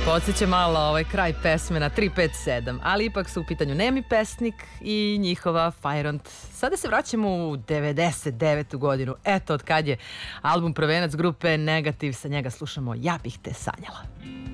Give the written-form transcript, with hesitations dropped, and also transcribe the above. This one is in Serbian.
Podsjeća malo ovaj kraj pesme na 357, ali ipak su u pitanju Nemi pesnik i njihova Fajront. Sada se vraćamo u 99. godinu. Eto od kad je album prvenac grupe Negativ, sa njega slušamo Ja bih te sanjala.